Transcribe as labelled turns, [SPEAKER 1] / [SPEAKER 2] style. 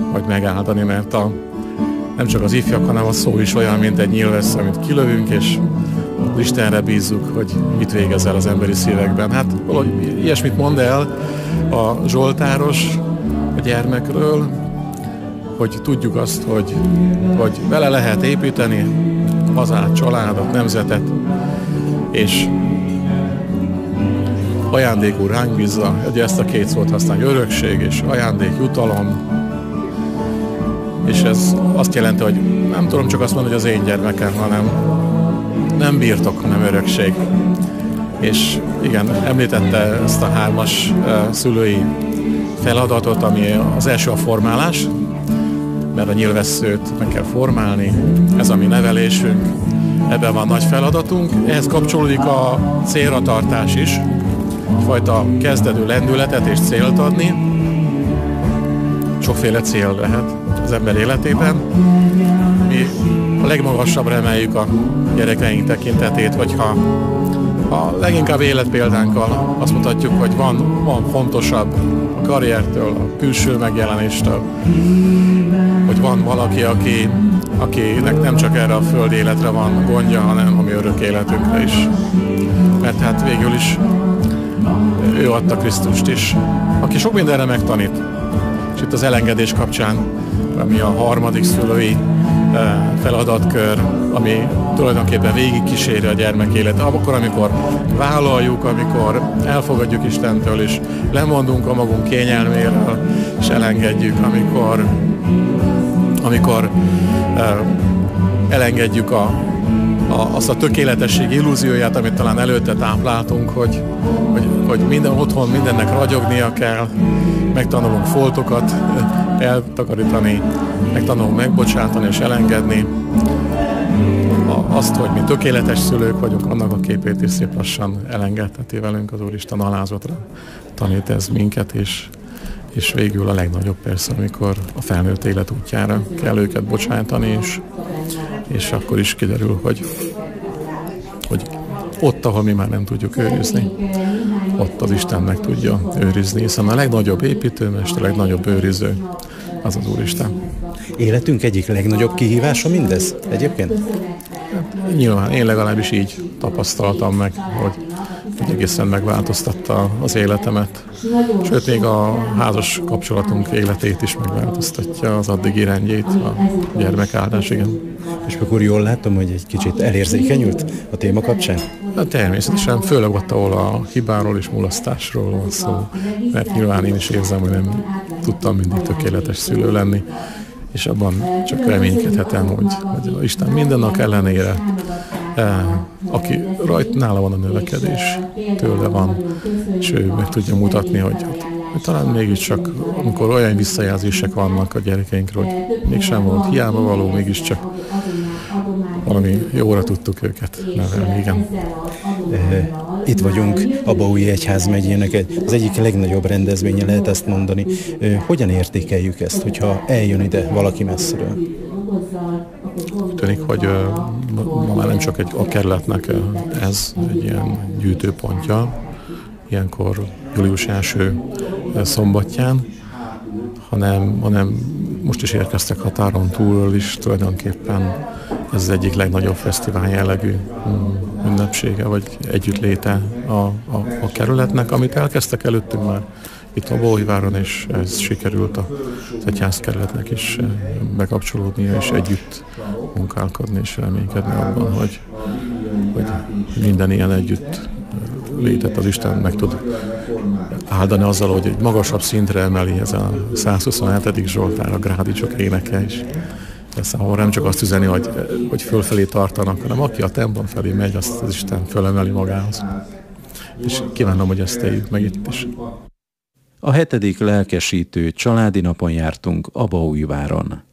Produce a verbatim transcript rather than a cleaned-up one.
[SPEAKER 1] majd megáldani, mert a, nem csak az ifjak, hanem a szó is olyan, mint egy nyilvesz, amit kilövünk, és Istenre bízzuk, hogy mit végez el az emberi szívekben. Hát valahogy ilyesmit mond el a zsoltáros a gyermekről, hogy tudjuk azt, hogy, hogy vele lehet építeni hazát, családot, nemzetet, és ajándékul ránk bízza, ugye ezt a két szót használja, örökség és ajándék, jutalom, és ez azt jelenti, hogy nem tudom csak azt mondani, hogy az én gyermekem, hanem nem birtok, hanem örökség. És igen, említette ezt a hármas uh, szülői feladatot, ami az első a formálás, mert a nyilvesszőt meg kell formálni, ez a mi nevelésünk, ebben van nagy feladatunk. Ehhez kapcsolódik a célra tartás is, egyfajta kezdető lendületet és célt adni. Sokféle cél lehet az ember életében. Mi a legmagasabbra emeljük a gyerekeink tekintetét, hogyha a leginkább életpéldánkkal azt mutatjuk, hogy van, van fontosabb a karriertől, a külső megjelenéstől, hogy van valaki, aki, akinek nem csak erre a föld életre van gondja, hanem a mi örök életünkre is. Mert hát végül is ő adta Krisztust is, aki sok mindenre megtanít. És itt az elengedés kapcsán, ami a harmadik szülői feladatkör, ami tulajdonképpen végig kíséri a gyermek életet. Akkor, amikor vállaljuk, amikor elfogadjuk Istentől, és lemondunk a magunk kényelméről, és elengedjük, amikor, amikor elengedjük a, a, azt a tökéletesség illúzióját, amit talán előtte tápláltunk, hogy, hogy, hogy minden otthon mindennek ragyognia kell, megtanulunk foltokat eltakarítani, megtanulunk megbocsátani és elengedni. Azt, hogy mi tökéletes szülők vagyunk, annak a képét is szép lassan elengedheti velünk az Úristen alázatra. Tanít ez minket, és, és végül a legnagyobb persze, amikor a felnőtt élet útjára kell őket bocsátani, és, és akkor is kiderül, hogy, hogy ott, ahol mi már nem tudjuk őrizni, ott az Isten meg tudja őrizni, hiszen a legnagyobb építőmester, a legnagyobb őriző az az Úristen.
[SPEAKER 2] Életünk egyik legnagyobb kihívása mindez egyébként?
[SPEAKER 1] Hát, nyilván én legalábbis így tapasztaltam meg, hogy, hogy egészen megváltoztatta az életemet. Sőt, még a házas kapcsolatunk életét is megváltoztatja, az addigi rendjét, a gyermekáldás, igen.
[SPEAKER 2] És akkor jól látom, hogy egy kicsit elérzékenyült a téma kapcsán?
[SPEAKER 1] Hát természetesen, főleg ott, ahol a hibáról és mulasztásról van szó, mert nyilván én is érzem, hogy nem tudtam mindig tökéletes szülő lenni, és abban csak reménykedhetem, hogy, hogy Isten mindennak ellenére, eh, aki rajt nála van a növekedés, tőle van, és ő meg tudja mutatni, hogy, hogy talán mégiscsak, amikor olyan visszajelzések vannak a gyerekeinkről, hogy mégsem volt hiába való, mégiscsak valami jóra tudtuk őket nevelni, igen.
[SPEAKER 2] Itt vagyunk a Baui Egyházmegyének az egyik legnagyobb rendezvénye, lehet ezt mondani. Hogyan értékeljük ezt, hogyha eljön ide valaki messziről?
[SPEAKER 1] Tűnik, hogy ma már nem csak egy, a kerületnek ez egy ilyen gyűjtőpontja, ilyenkor július első szombatján, hanem, hanem most is érkeztek határon túl is, tulajdonképpen ez az egyik legnagyobb fesztivál jellegű ünnepsége, vagy együttléte a, a, a kerületnek, amit elkezdtek előttünk már itt a Baújváron, és ez sikerült az egyházkerületnek is bekapcsolódnia, és együtt munkálkodni, és reménykedni abban, hogy, hogy minden ilyen együtt létet az Isten meg tud áldani azzal, hogy egy magasabb szintre emeli ez a százhuszonhetedik Zsoltár, a grádicsok éneke is. Ez, ahol nem csak azt üzeni, hogy, hogy fölfelé tartanak, hanem aki a templom felé megy, azt az Isten fölemeli magához. És kívánom, hogy ezt éljük meg itt is.
[SPEAKER 3] A hetedik lelkesítő családi napon jártunk a Baújváron.